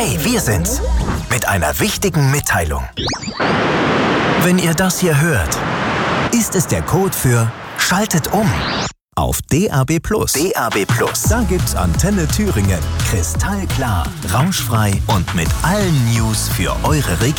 Hey, wir sind's. Mit einer wichtigen Mitteilung. Wenn ihr das hier hört, ist es der Code für Schaltet um auf DAB+. DAB+. Da gibt's Antenne Thüringen. Kristallklar, rauschfrei und mit allen News für eure Region.